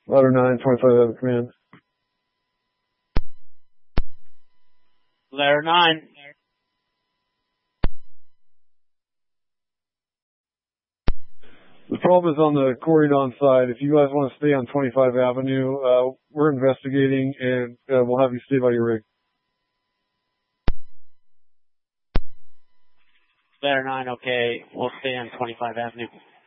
Ladder 9, 25 Avenue, command. Ladder 9. The problem is on the Corydon side. If you guys want to stay on 25 Avenue, we're investigating, and we'll have you stay by your rig. Ladder 9, okay. We'll stay on 25 Avenue.